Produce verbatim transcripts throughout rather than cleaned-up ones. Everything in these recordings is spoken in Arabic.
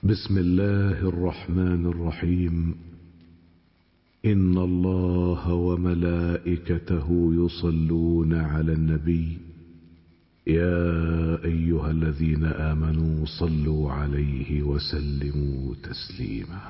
بسم الله الرحمن الرحيم. إن الله وملائكته يصلون على النبي يا أيها الذين آمنوا صلوا عليه وسلموا تسليما.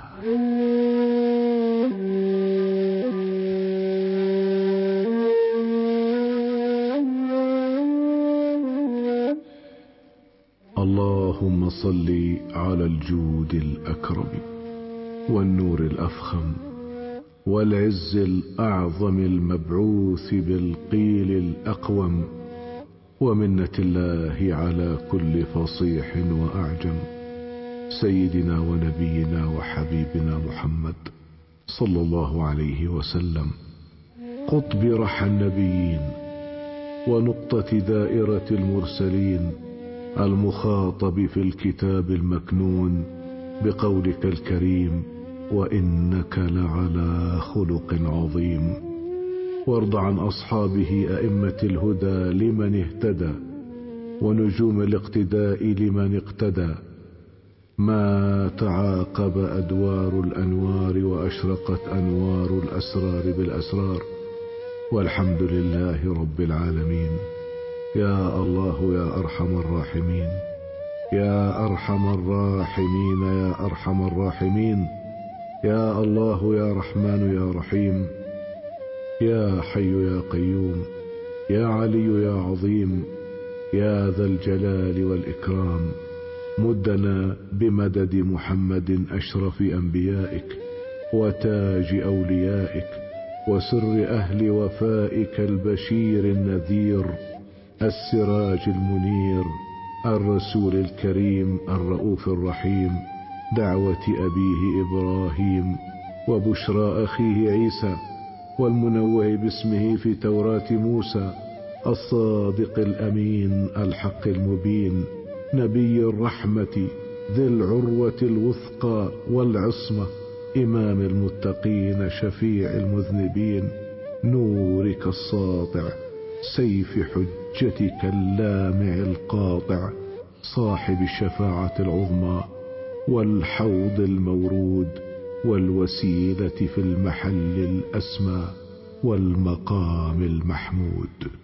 اللهم صل على الجود الأكرم والنور الأفخم والعز الأعظم المبعوث بالقيل الأقوم ومنة الله على كل فصيح وأعجم، سيدنا ونبينا وحبيبنا محمد صلى الله عليه وسلم، قطب رحى النبيين ونقطة دائرة المرسلين، المخاطب في الكتاب المكنون بقولك الكريم: وإنك لعلى خلق عظيم. وارض عن أصحابه أئمة الهدى لمن اهتدى، ونجوم الاقتداء لمن اقتدى، ما تعاقب أدوار الأنوار وأشرقت أنوار الأسرار بالأسرار، والحمد لله رب العالمين. يا الله يا أرحم الراحمين، يا أرحم الراحمين، يا أرحم الراحمين، يا الله يا رحمن يا رحيم، يا حي يا قيوم، يا علي يا عظيم، يا ذا الجلال والإكرام. مدنا بمدد محمد أشرف أنبيائك وتاج أوليائك وسر أهل وفائك البشير النذير السراج المنير الرسول الكريم الرؤوف الرحيم، دعوة أبيه إبراهيم وبشرى أخيه عيسى، والمنوه باسمه في توراة موسى، الصادق الأمين الحق المبين، نبي الرحمة ذي العروة الوثقى والعصمة، إمام المتقين شفيع المذنبين، نورك الساطع سيف حجتك اللامع القاطع، صاحب الشفاعة العظمى والحوض المورود والوسيلة في المحل الأسمى والمقام المحمود.